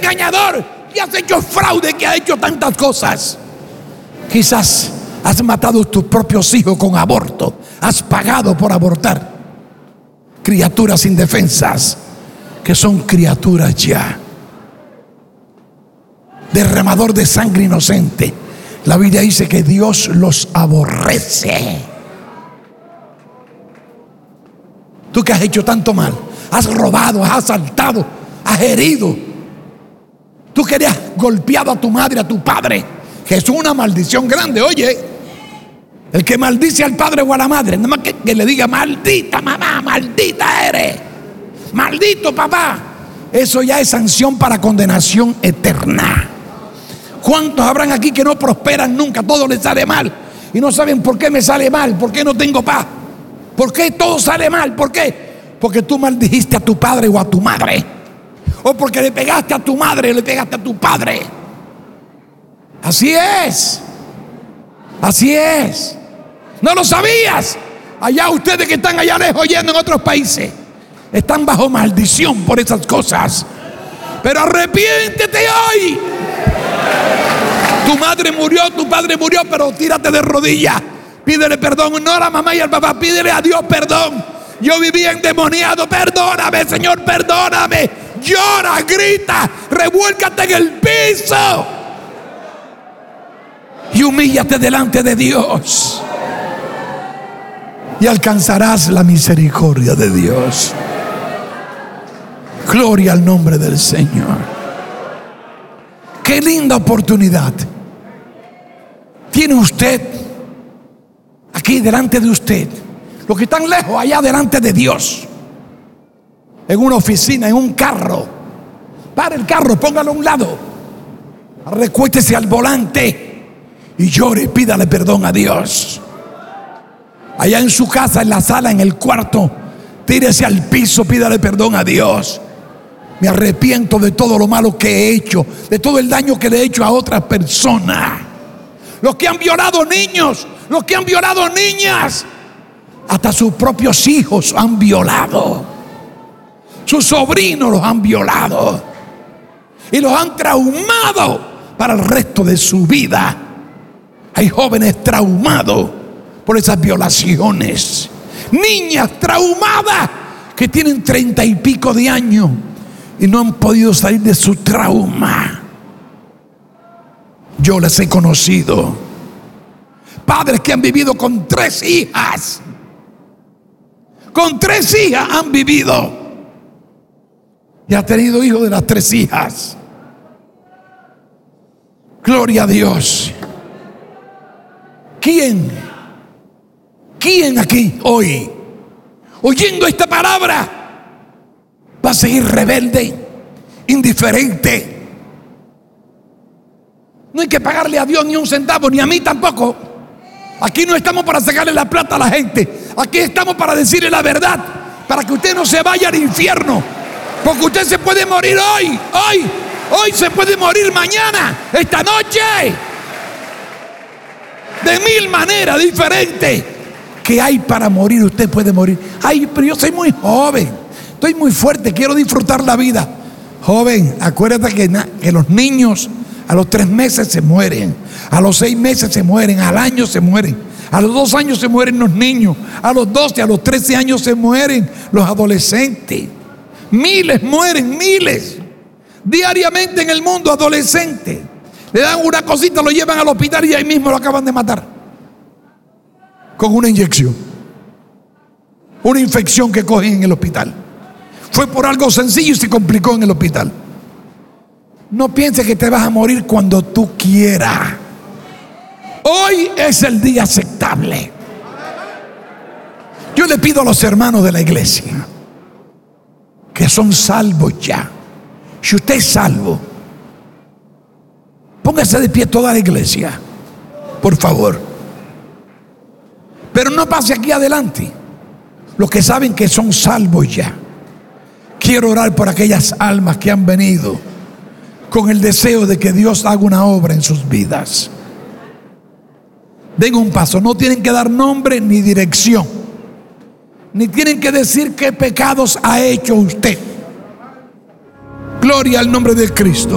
engañador, que has hecho fraude, que has hecho tantas cosas. Quizás has matado a tus propios hijos con aborto. Has pagado por abortar. Criaturas indefensas, que son criaturas ya. Derramador de sangre inocente. La Biblia dice que Dios los aborrece. Tú que has hecho tanto mal, has robado, has asaltado, has herido. Tú que has golpeado a tu madre, a tu padre, que es una maldición grande. Oye, el que maldice al padre o a la madre, nada más que le diga maldita mamá, maldita eres, maldito papá, eso ya es sanción para condenación eterna. ¿Cuántos habrán aquí que no prosperan nunca? Todo les sale mal y no saben por qué me sale mal, por qué no tengo paz, por qué todo sale mal. ¿Por qué? Porque tú maldijiste a tu padre o a tu madre, o porque le pegaste a tu madre o le pegaste a tu padre. Así es, así es. ¿No lo sabías? Allá ustedes que están allá lejos yendo en otros países, están bajo maldición por esas cosas. Pero arrepiéntete hoy. Tu madre murió, tu padre murió, pero tírate de rodillas, pídele perdón, no a la mamá y al papá, pídele a Dios perdón. Yo vivía endemoniado, perdóname, Señor, perdóname. Llora, grita, revuélcate en el piso y humíllate delante de Dios, y alcanzarás la misericordia de Dios. Gloria al nombre del Señor. Qué linda oportunidad tiene usted aquí delante de usted. Los que están lejos, allá delante de Dios, en una oficina, en un carro. Para el carro, póngalo a un lado, recuéstese al volante y llore y pídale perdón a Dios. Allá en su casa, en la sala, en el cuarto, tírese al piso, pídale perdón a Dios. Me arrepiento de todo lo malo que he hecho, de todo el daño que le he hecho a otras personas. Los que han violado niños, los que han violado niñas, hasta sus propios hijos han violado. Sus sobrinos los han violado y los han traumado para el resto de su vida. Hay jóvenes traumados por esas violaciones, niñas traumadas que tienen 30 y pico de años y no han podido salir de su trauma. Yo les he conocido. Padres que han vivido con 3 hijas. Con 3 hijas han vivido. Y ha tenido hijos de las 3 hijas. Gloria a Dios. ¿Quién aquí hoy, oyendo esta palabra, va a seguir rebelde, indiferente? No hay que pagarle a Dios ni un centavo, ni a mí tampoco. Aquí no estamos para sacarle la plata a la gente. Aquí estamos para decirle la verdad, para que usted no se vaya al infierno. Porque usted se puede morir hoy se puede morir mañana, esta noche, de 1000 maneras diferentes que hay para morir. Usted puede morir. Ay, pero yo soy muy joven, estoy muy fuerte, quiero disfrutar la vida. Joven, acuérdate que los niños a los 3 meses se mueren, a los 6 meses se mueren, al año se mueren, a los 2 años se mueren los niños, a los 12, a los 13 años se mueren los adolescentes. Miles mueren, miles, diariamente en el mundo, adolescentes. Le dan una cosita, lo llevan al hospital y ahí mismo lo acaban de matar con una inyección, una infección que cogen en el hospital. Fue por algo sencillo y se complicó en el hospital. No pienses que te vas a morir cuando tú quieras. Hoy es el día aceptable. Yo le pido a los hermanos de la iglesia que son salvos ya. Si usted es salvo, póngase de pie toda la iglesia, por favor. Pero no pase aquí adelante. Los que saben que son salvos ya. Quiero orar por aquellas almas que han venido con el deseo de que Dios haga una obra en sus vidas. Den un paso. No tienen que dar nombre ni dirección, ni tienen que decir qué pecados ha hecho usted. Gloria al nombre de Cristo.